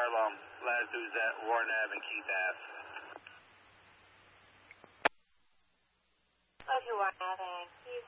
last dudes at Warren Ave and Keith Ave. Okay, Warren Ave and Keith